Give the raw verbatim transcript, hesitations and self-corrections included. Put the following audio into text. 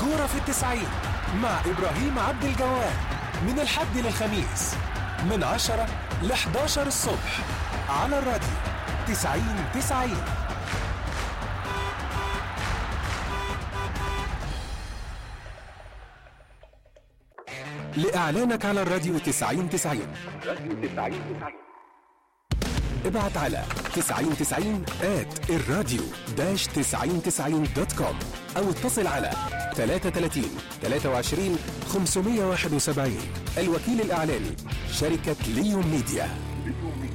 كورة في التسعين مع إبراهيم عبد الجواد من الحد للخميس من عشرة ل حداشر الصبح على الراديو تسعين تسعين. لإعلانك على الراديو تسعين تسعين ابعت على تسعين تسعين آت الراديو داش تسعين تسعين دوت كوم أو اتصل على ثلاثة ثلاثين ثلاثة وعشرين خمسمائة وواحد وسبعين. الوكيل الإعلاني شركة ليون ميديا.